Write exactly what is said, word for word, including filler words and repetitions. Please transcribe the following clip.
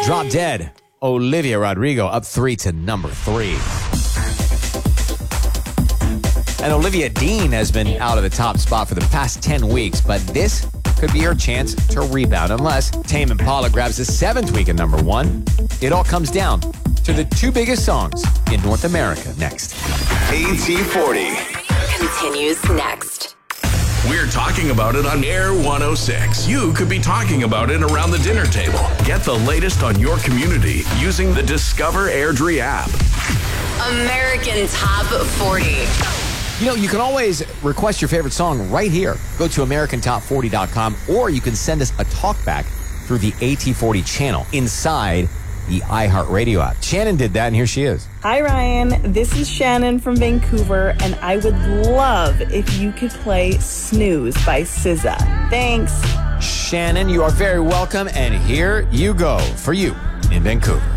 Drop Dead. Olivia Rodrigo up three to number three. And Olivia Dean has been out of the top spot for the past ten weeks, but this could be her chance to rebound unless Tame Impala grabs the seventh week at number one. It all comes down to the two biggest songs in North America next. A T forty continues next. We're talking about it on Air one oh six. You could be talking about it around the dinner table. Get the latest on your community using the Discover Airdrie app. American Top forty. You know, you can always request your favorite song right here. Go to American Top forty dot com, or you can send us a talkback through the A T forty channel inside the iHeartRadio app. Shannon did that, and here she is. Hi, Ryan. This is Shannon from Vancouver, and I would love if you could play Snooze by S Z A. Thanks. Shannon, you are very welcome, and here you go for you in Vancouver.